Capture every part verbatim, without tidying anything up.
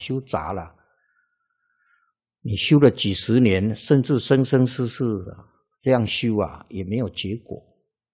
修杂了，你修了几十年，甚至生生世世这样修啊，也没有结果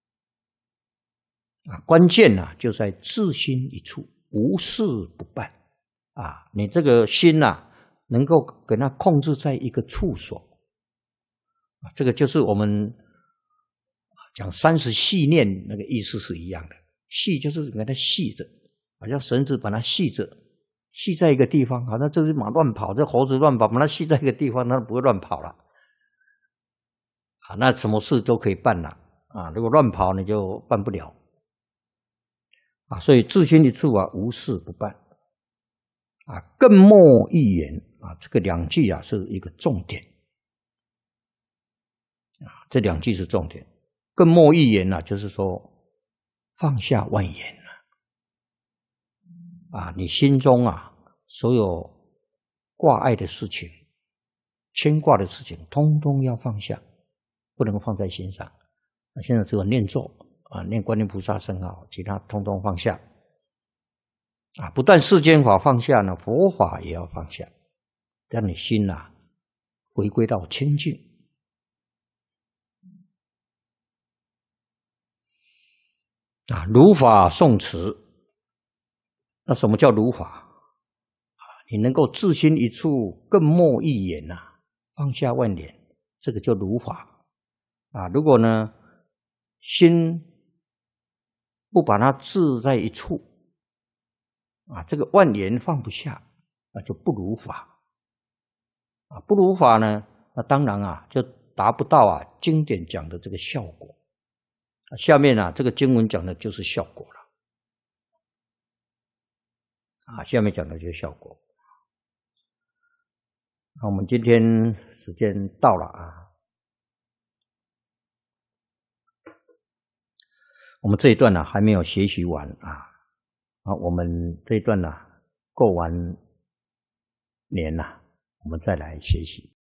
啊。关键呢、啊，就在自心一处，无事不办啊。你这个心呐、啊，能够给它控制在一个处所啊，这个就是我们讲三十系念那个意思是一样的。系就是给它系着，好像绳子把它系着。系在一个地方，好像这只马乱跑，这猴子乱跑，把它系在一个地方，它不会乱跑了啊。那什么事都可以办了啊。如果乱跑，你就办不了啊。所以自心一处啊，无事不办啊。更莫一言啊，这个两句啊是一个重点啊。这两句是重点。更莫一言啊，就是说放下万言啊，你心中啊，所有挂碍的事情、牵挂的事情，通通要放下，不能放在心上。那现在只有念咒啊，念观音菩萨圣号，其他通通放下啊。不但世间法放下呢，佛法也要放下，让你心啊回归到清净啊。如法诵持。那什么叫如法？你能够自心一处，更莫一言呐、啊，放下万言，这个叫如法啊。如果呢，心不把它置在一处啊，这个万言放不下，那就不如法啊。不如法呢，那当然啊，就达不到啊经典讲的这个效果。下面啊，这个经文讲的就是效果了。啊，下面讲的就是效果。那我们今天时间到了啊，我们这一段呢、啊、还没有学习完啊，啊，我们这一段呢、啊、过完年了、啊，我们再来学习。